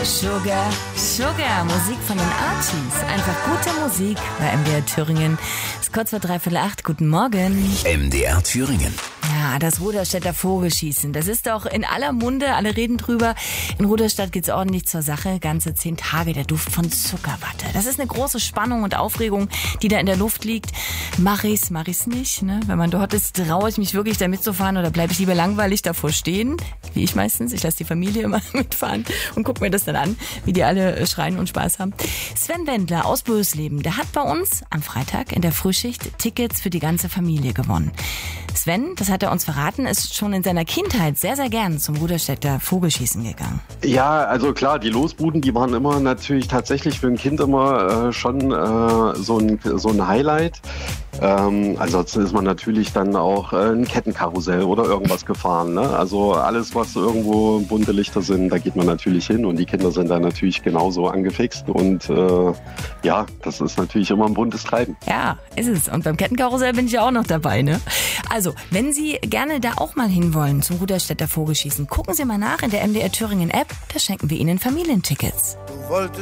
Sugar, Sugar, Musik von den Archies. Einfach gute Musik bei MDR Thüringen. Es ist kurz vor 7:45. Guten Morgen. MDR Thüringen. Ja, das Ruderstädter Vogelschießen, das ist doch in aller Munde, alle reden drüber. In Ruderstadt geht's ordentlich zur Sache. Ganze 10 Tage der Duft von Zuckerwatte. Das ist eine große Spannung und Aufregung, die da in der Luft liegt. Mach ich's nicht, ne? Wenn man dort ist, traue ich mich wirklich da mitzufahren oder bleibe ich lieber langweilig davor stehen? Wie ich meistens. Ich lasse die Familie immer mitfahren und gucke mir das dann an, wie die alle schreien und Spaß haben. Sven Wendler aus Bösleben, der hat bei uns am Freitag in der Frühschicht Tickets für die ganze Familie gewonnen. Sven, das hat er uns verraten, ist schon in seiner Kindheit sehr, sehr gern zum Ruderstädter Vogelschießen gegangen. Ja, also klar, die Losbuden, die waren immer natürlich tatsächlich für ein Kind immer schon so ein Highlight. Ansonsten ist man natürlich dann auch ein Kettenkarussell oder irgendwas gefahren, ne? Also alles, was irgendwo bunte Lichter sind, da geht man natürlich hin und die Kinder sind da natürlich genauso angefixt und ja, das ist natürlich immer ein buntes Treiben. Ja, ist es. Und beim Kettenkarussell bin ich ja auch noch dabei, ne? Also, wenn Sie gerne da auch mal hinwollen zum Ruderstädter Vogelschießen, gucken Sie mal nach in der MDR Thüringen App, da schenken wir Ihnen Familientickets. Du wolltest